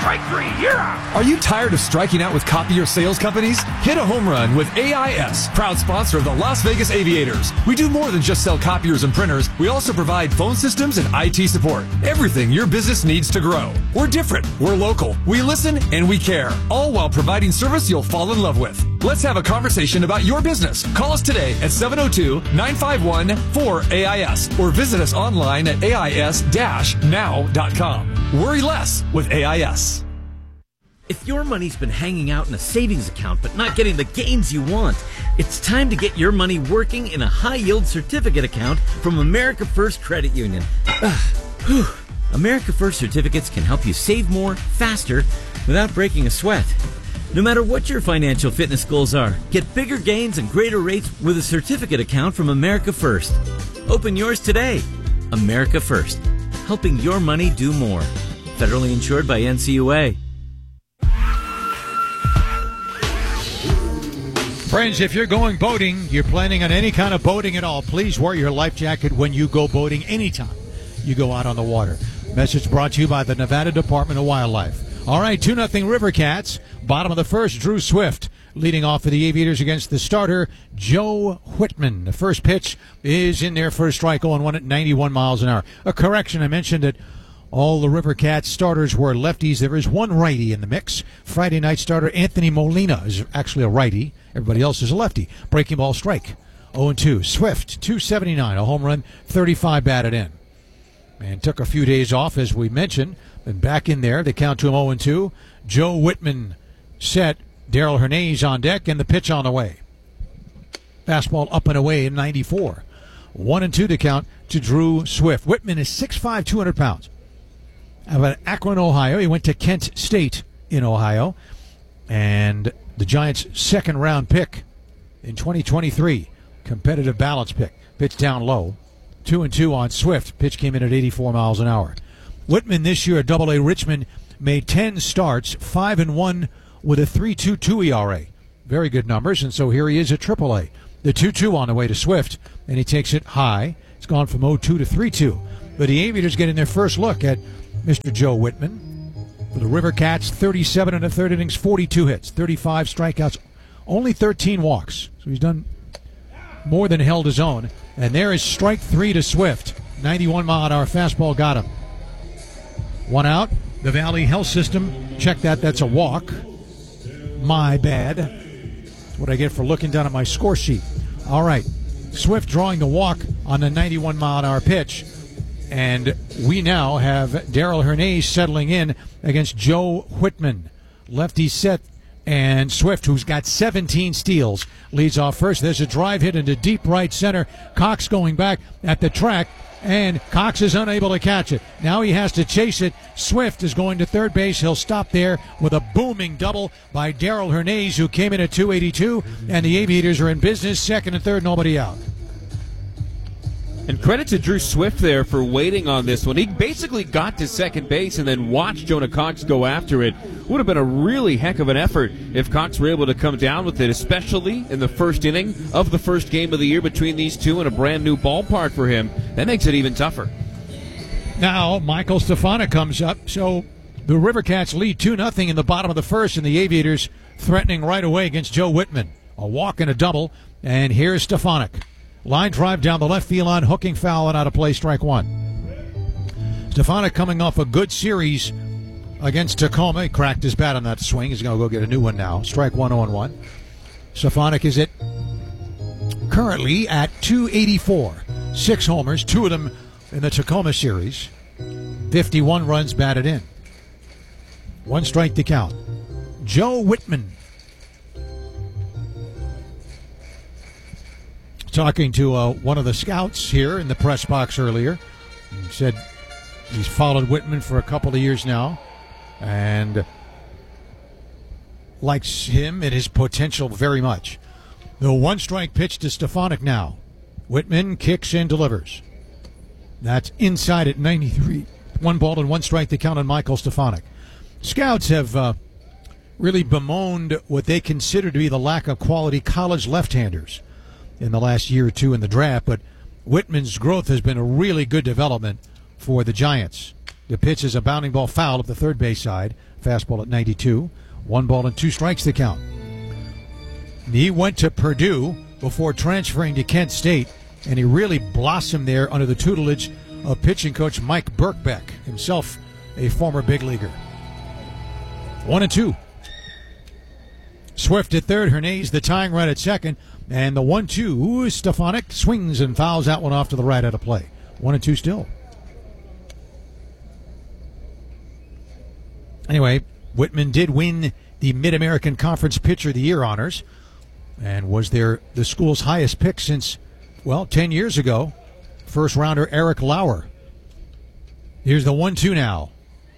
Strike three, you're out. Are you tired of striking out with copier sales companies? Hit a home run with AIS, proud sponsor of the Las Vegas Aviators. We do more than just sell copiers and printers. We also provide phone systems and IT support. Everything your business needs to grow. We're different. We're local. We listen and we care. All while providing service you'll fall in love with. Let's have a conversation about your business. Call us today at 702-951-4AIS or visit us online at AIS-now.com. Worry less with AIS. If your money's been hanging out in a savings account but not getting the gains you want, it's time to get your money working in a high-yield certificate account from America First Credit Union. America First certificates can help you save more, faster, without breaking a sweat. No matter what your financial fitness goals are, get bigger gains and greater rates with a certificate account from America First. Open yours today. America First, helping your money do more. Federally insured by NCUA. Friends, if you're going boating, you're planning on any kind of boating at all, please wear your life jacket when you go boating anytime you go out on the water. Message brought to you by the Nevada Department of Wildlife. All right, 2-0 River Cats. Bottom of the first, Drew Swift leading off for the Aviators against the starter, Joe Whitman. The first pitch is in there for a strike, 0-1 at 91 miles an hour. A correction, I mentioned that all the River Cats starters were lefties. There is one righty in the mix. Friday night starter Anthony Molina is actually a righty. Everybody else is a lefty. Breaking ball strike, 0-2. Swift, 279, a home run, 35 batted in. And took a few days off, as we mentioned. Then back in there, they count to him 0-2. Joe Whitman set. Darrell Hernandez on deck, and the pitch on the way. Fastball up and away in 94. 1-2 to count to Drew Swift. Whitman is 6'5", 200 pounds. Out of Akron, Ohio. He went to Kent State in Ohio. And the Giants' second-round pick in 2023. Competitive balance pick. Pitch down low. 2-2 on Swift. Pitch came in at 84 miles an hour. Whitman this year at AA Richmond made 10 starts, 5-1 with a 3.22 ERA. Very good numbers, and so here he is at AAA. The 2-2 on the way to Swift, and he takes it high. It's gone from 0-2 to 3-2. But the Aviators getting their first look at Mr. Joe Whitman. For the River Cats, 37 and a third innings, 42 hits, 35 strikeouts, only 13 walks. So he's done more than held his own. And there is strike three to Swift. 91-mile-an-hour fastball got him. One out. The Valley Health System, check that. That's a walk. My bad. That's what I get for looking down at my score sheet. All right. Swift drawing the walk on the 91-mile-an-hour pitch. And we now have Darrell Hernandez settling in against Joe Whitman. Lefty set, and Swift, who's got 17 steals, leads off first. There's a drive hit into deep right center. Cox going back at the track, and Cox is unable to catch it. Now he has to chase it. Swift is going to third base. He'll stop there with a booming double by Darrell Hernandez, who came in at 282, and the Aviators are in business. Second and third, nobody out. And credit to Drew Swift there for waiting on this one. He basically got to second base and then watched Jonah Cox go after it. Would have been a really heck of an effort if Cox were able to come down with it, especially in the first inning of the first game of the year between these two in a brand new ballpark for him. That makes it even tougher. Now Michael Stefanik comes up. So the River Cats lead 2-0 in the bottom of the first, and the Aviators threatening right away against Joe Whitman. A walk and a double, and here's Stefanik. Line drive down the left field line, hooking foul and out of play, strike one. Stefanik coming off a good series against Tacoma. He cracked his bat on that swing. He's going to go get a new one now. Strike one, 0-1. Stefanik is currently at 284. 6 homers, 2 of them in the Tacoma series. 51 runs batted in. 1 strike to count. Joe Whitman. Talking to one of the scouts here in the press box earlier. He said he's followed Whitman for a couple of years now and likes him and his potential very much. The 1-strike pitch to Stefanik now. Whitman kicks and delivers. That's inside at 93. 1 ball and 1 strike to count on Michael Stefanik. Scouts have really bemoaned what they consider to be the lack of quality college left-handers in the last year or two in the draft, but Whitman's growth has been a really good development for the Giants. The pitch is a bounding ball foul up the third base side. fastball at 92. 1-2 strikes the count. He went to Purdue before transferring to Kent State, and he really blossomed there under the tutelage of pitching coach Mike Birkbeck, himself a former big leaguer. 1-2. Swift at third, Hernandez the tying run at second, and the 1-2, Stefanik swings and fouls that one off to the right out of play. 1-2 still. Anyway, Whitman did win the Mid-American Conference Pitcher of the Year honors and was the school's highest pick since, 10 years ago. First rounder Eric Lauer. Here's the 1-2 now.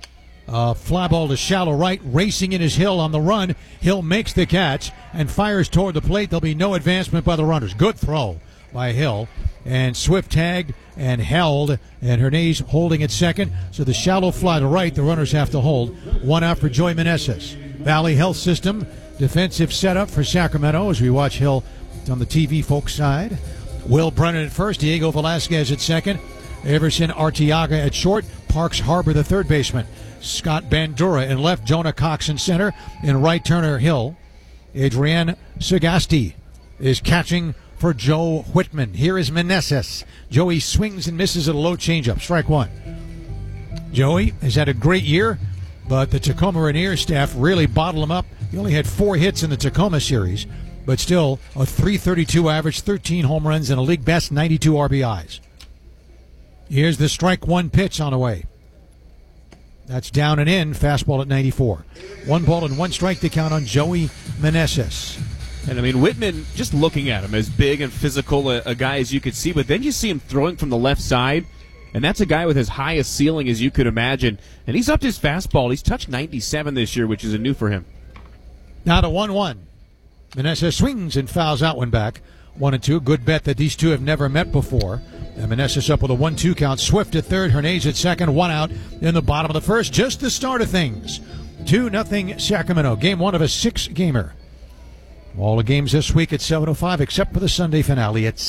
Fly ball to shallow right, racing in is Hill on the run. Hill makes the catch and fires toward the plate. There'll be no advancement by the runners. Good throw by Hill. And Swift tagged and held, and Hernandez holding at second. So the shallow fly to right, the runners have to hold. One out for Joey Meneses. Valley Health System, defensive setup for Sacramento as we watch Hill on the TV folks side. Will Brennan at first, Diego Velasquez at second, Everson Arteaga at short, Parks Harbor the third baseman, Scott Bandura in left, Jonah Cox in center, in right Turner Hill. Adrian Sagasti is catching for Joe Whitman. Here is Meneses. Joey swings and misses at a low changeup. Strike one. Joey has had a great year, but the Tacoma Rainier staff really bottled him up. He only had 4 hits in the Tacoma series, but still a .332 average, 13 home runs, and a league best 92 RBIs. Here's the strike one pitch on the way. That's down and in, fastball at 94. 1-1 strike to count on Joey Meneses. And I mean, Whitman, just looking at him, as big and physical a guy as you could see, but then you see him throwing from the left side, and that's a guy with as high a ceiling as you could imagine. And he's upped his fastball. He's touched 97 this year, which is a new for him. Now to 1-1. Meneses swings and fouls out one back. 1-2. Good bet that these two have never met before. And Meneses up with a 1-2 count. Swift at third, Hernandez at second. One out in the bottom of the first. Just the start of things. 2-0 Sacramento. Game one of a 6-gamer. All the games this week at 7:05 except for the Sunday finale at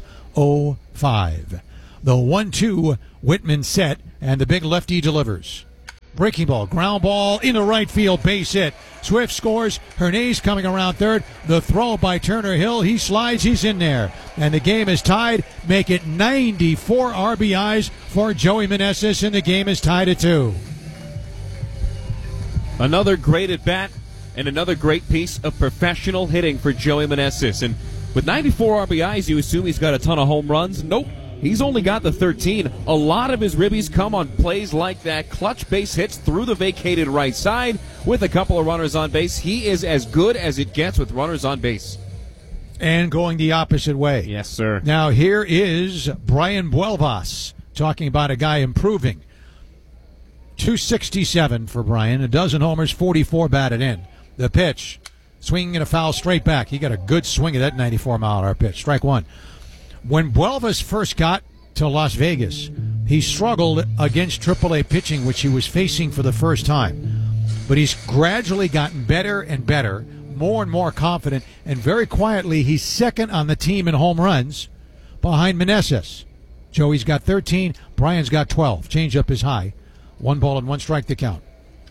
6:05. The 1-2 Whitman set, and the big lefty delivers. Breaking ball, ground ball into right field, base hit. Swift scores. Hernandez coming around third. The throw by Turner Hill. He slides. He's in there. And the game is tied. Make it 94 RBIs for Joey Meneses, and the game is tied at 2. Another great at bat and another great piece of professional hitting for Joey Meneses. And with 94 RBIs, you assume he's got a ton of home runs. Nope. He's only got the 13. A lot of his ribbies come on plays like that. Clutch base hits through the vacated right side with a couple of runners on base. He is as good as it gets with runners on base. And going the opposite way. Yes, sir. Now here is Brian Buelvas talking about a guy improving. 267 for Brian. A dozen homers, 44 batted in. The pitch, swinging and a foul straight back. He got a good swing of that 94-mile-an-hour pitch. Strike one. When Buelvas first got to Las Vegas, he struggled against AAA pitching, which he was facing for the first time. But he's gradually gotten better and better, more and more confident, and very quietly he's second on the team in home runs behind Meneses. Joey's got 13, Brian's got 12. Changeup is high. 1-1 strike to count.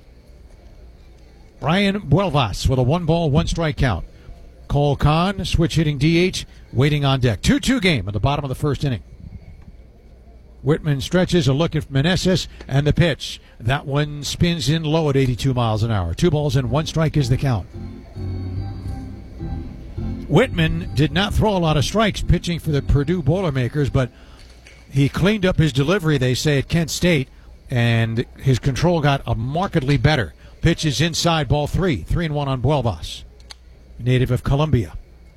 Brian Buelvas with a 1-1 strike count. Cole Kahn, switch hitting DH, waiting on deck. 2-2 game at the bottom of the first inning. Whitman stretches, a look at Meneses, and the pitch. That one spins in low at 82 miles an hour. 2-1 strike is the count. Whitman did not throw a lot of strikes pitching for the Purdue Boilermakers, but he cleaned up his delivery, they say, at Kent State, and his control got markedly better. Pitch is inside, ball 3. 3-1 on Buelvas, native of Columbia.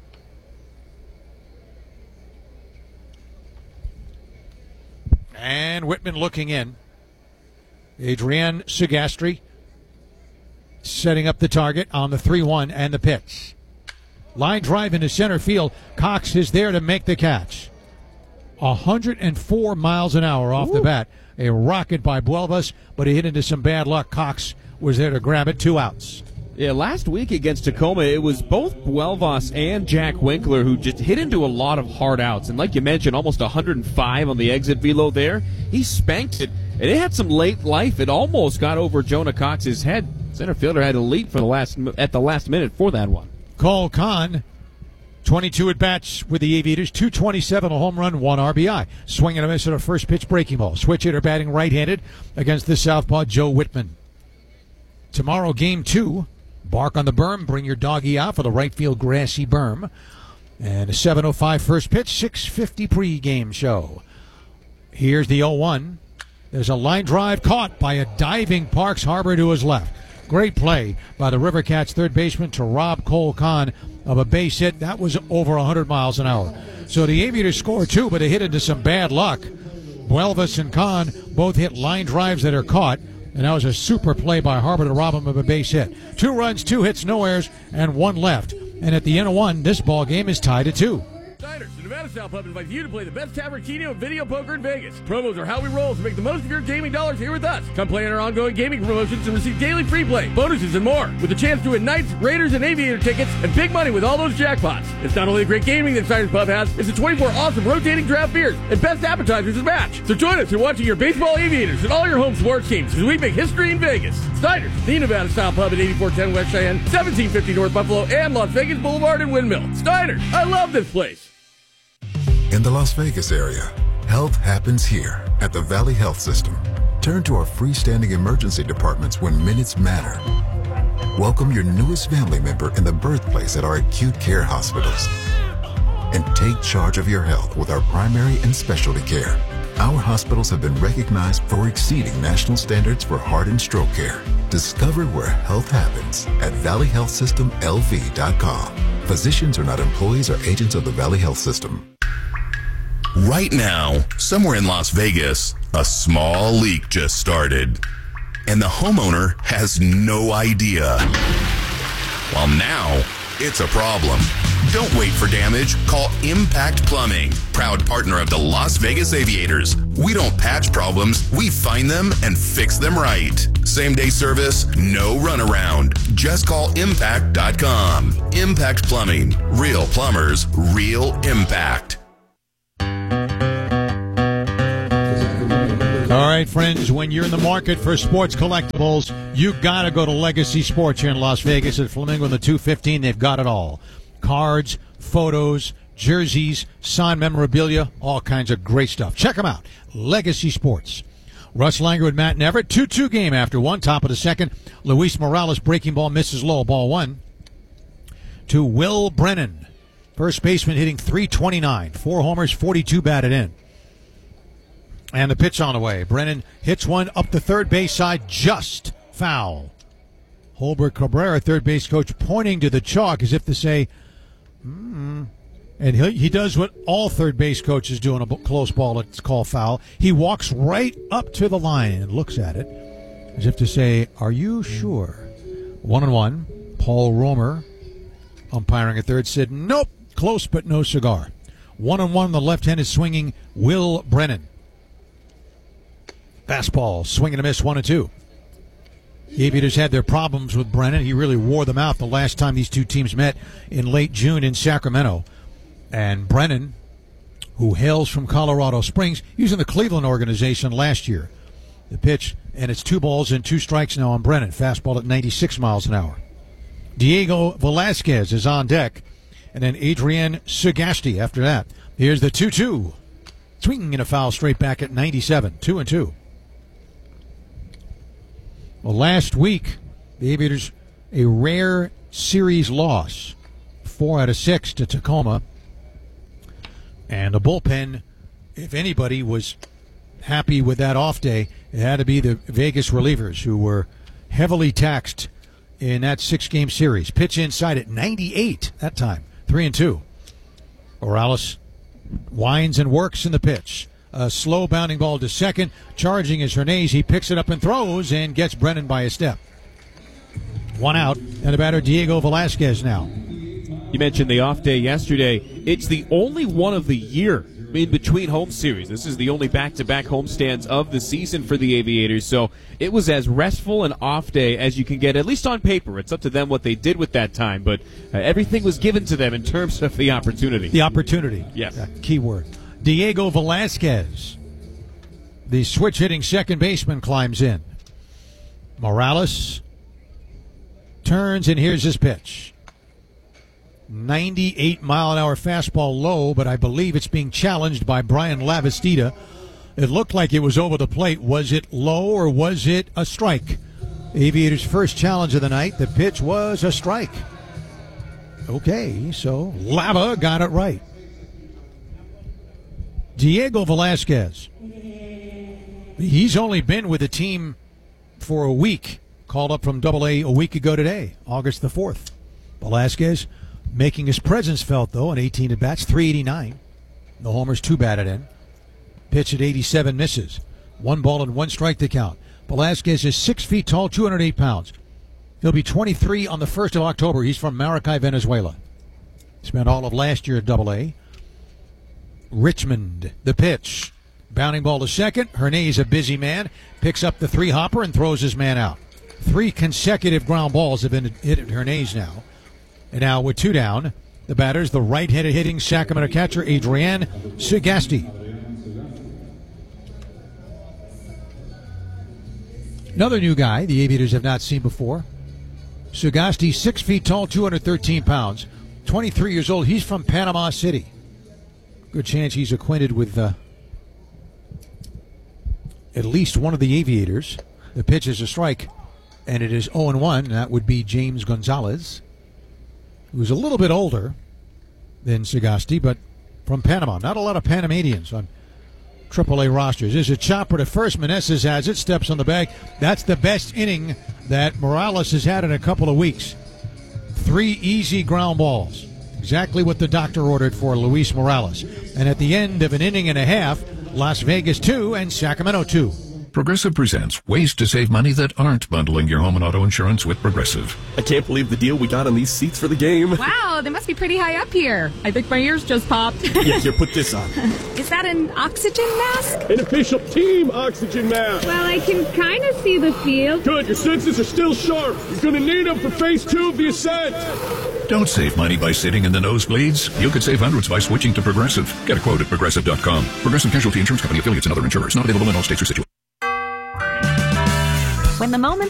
And Whitman looking in. Adrian Sagasti setting up the target on the 3-1 and the pitch. Line drive into center field. Cox is there to make the catch. 104 miles an hour off the bat. A rocket by Buelvas, but he hit into some bad luck. Cox was there to grab it. 2 outs. Yeah, last week against Tacoma, it was both Buelvas and Jack Winkler who just hit into a lot of hard outs. And like you mentioned, almost 105 on the exit velo there. He spanked it, and it had some late life. It almost got over Jonah Cox's head. Center fielder had to leap for at the last minute for that one. Cole Kahn, 22 at-bats with the Aviators, 227, a home run, 1 RBI. Swing and a miss at a first pitch breaking ball. Switch hitter batting right-handed against the southpaw Joe Whitman. Tomorrow, game 2. Bark on the berm, bring your doggy out for the right field grassy berm. And a 7:05 first pitch, 6:50 pregame show. Here's the 0-1. There's a line drive caught by a diving Parks Harbor to his left. Great play by the River Cats third baseman to rob Cole Kahn of a base hit. That was over 100 miles an hour. So the Aviators scored 2, but they hit into some bad luck. Buelvas and Kahn both hit line drives that are caught. And that was a super play by Harbor to rob him of a base hit. 2 runs, 2 hits, no errors, and 1 left. And at the end of 1, this ball game is tied at 2. Diners, the Nevada Style Pub invites you to play the best tavern keno and video poker in Vegas. Promos are how we roll, so make the most of your gaming dollars here with us. Come play in our ongoing gaming promotions and receive daily free play, bonuses, and more. With a chance to win Knights, Raiders, and Aviator tickets, and big money with all those jackpots. It's not only the great gaming that Diners Pub has, it's the 24 awesome rotating draft beers and best appetizers and match. So join us in watching your baseball Aviators and all your home sports teams as we make history in Vegas. Diners, the Nevada Style Pub at 8410 West Cheyenne, 1750 North Buffalo, and Las Vegas Boulevard and Windmill. Diners, I love this place. In the Las Vegas area, health happens here at the Valley Health System. Turn to our freestanding emergency departments when minutes matter. Welcome your newest family member in the birthplace at our acute care hospitals. And take charge of your health with our primary and specialty care. Our hospitals have been recognized for exceeding national standards for heart and stroke care. Discover where health happens at valleyhealthsystemlv.com. Physicians are not employees or agents of the Valley Health System. Right now, somewhere in Las Vegas, a small leak just started, and the homeowner has no idea. Well, now it's a problem. Don't wait for damage. Call Impact Plumbing, proud partner of the Las Vegas Aviators. We don't patch problems, we find them and fix them right. Same-day service, no runaround. Just call impact.com. Impact Plumbing. Real plumbers, real impact. All right, friends, when you're in the market for sports collectibles, you got to go to Legacy Sports here in Las Vegas at Flamingo in the 215. They've got it all. Cards, photos, jerseys, signed memorabilia, all kinds of great stuff. Check them out. Legacy Sports. Russ Langer with Matt Neverett. 2-2 game after 1. Top of the second. Luis Morales breaking ball, misses low. Ball 1 to Will Brennan. First baseman hitting .329. 4 homers, 42 batted in. And the pitch on the way. Brennan hits one up the third base side, just foul. Holbert Cabrera, third base coach, pointing to the chalk as if to say, And he does what all third base coaches do on a close ball. It's called foul. He walks right up to the line and looks at it as if to say, are you sure? 1-1. Paul Romer, umpiring at third, said, nope, close but no cigar. 1-1, the left-handed swinging Will Brennan. Fastball, swing and a miss, 1-2. The Aviators had their problems with Brennan. He really wore them out the last time these two teams met in late June in Sacramento. And Brennan, who hails from Colorado Springs, he was in the Cleveland organization last year. The pitch, and it's 2 balls and 2 strikes now on Brennan. Fastball at 96 miles an hour. Diego Velasquez is on deck. And then Adrian Sagasti after that. Here's the 2-2. Swinging and a foul straight back at 97. 2-2. Well, last week, the Aviators, a rare series loss, 4 out of 6 to Tacoma. And the bullpen, if anybody was happy with that off day, it had to be the Vegas relievers, who were heavily taxed in that 6-game series. Pitch inside at 98 that time, 3-2. Morales winds and works in the pitch. A slow bounding ball to second. Charging is Hernandez. He picks it up and throws and gets Brennan by a step. 1 out, and the batter Diego Velasquez now. You mentioned the off day yesterday. It's the only one of the year in between home series. This is the only back-to-back homestands of the season for the Aviators, so it was as restful an off day as you can get, at least on paper. It's up to them what they did with that time, but everything was given to them in terms of the opportunity. The opportunity. Yes. Key word. Diego Velasquez, the switch-hitting second baseman, climbs in. Morales turns, and here's his pitch. 98-mile-an-hour fastball low, but I believe it's being challenged by Brian Lavastida. It looked like it was over the plate. Was it low or was it a strike? Aviators' first challenge of the night. The pitch was a strike. Okay, so Lava got it right. Diego Velasquez. He's only been with the team for a week. Called up from Double-A a week ago today, August the 4th. Velasquez making his presence felt, though, in 18 at-bats, 389. No homers, 2 batted in. Pitch at 87 misses. 1 ball and 1 strike to count. Velasquez is 6 feet tall, 208 pounds. He'll be 23 on the 1st of October. He's from Maracay, Venezuela. Spent all of last year at Double-A. Richmond, the pitch. Bounding ball to second. Hernandez, a busy man, picks up the 3-hopper and throws his man out. 3 consecutive ground balls have been hit at Hernandez now. And now with 2 down, the batters, the right-handed hitting Sacramento catcher, Adrian Sagasti. Another new guy the Aviators have not seen before. Sagasti, 6 feet tall, 213 pounds, 23 years old. He's from Panama City. Good chance he's acquainted with at least one of the Aviators. The pitch is a strike, and it is 0-1. That would be James Gonzalez, who's a little bit older than Sagasti, but from Panama. Not a lot of Panamanians on AAA rosters. There's a chopper to first. Meneses has it, steps on the bag. That's the best inning that Morales has had in a couple of weeks. 3 easy ground balls. Exactly what the doctor ordered for Luis Morales. And at the end of an inning and a half, Las Vegas 2 and Sacramento 2. Progressive presents ways to save money that aren't bundling your home and auto insurance with Progressive. I can't believe the deal we got on these seats for the game. Wow, they must be pretty high up here. I think my ears just popped. Yeah, here, put this on. Is that an oxygen mask? An official team oxygen mask. Well, I can kind of see the field. Good, your senses are still sharp. You're going to need them for phase 2 of the ascent. Don't save money by sitting in the nosebleeds. You could save hundreds by switching to Progressive. Get a quote at Progressive.com. Progressive Casualty Insurance Company, affiliates, and other insurers. Not available in all states or situations. When the moments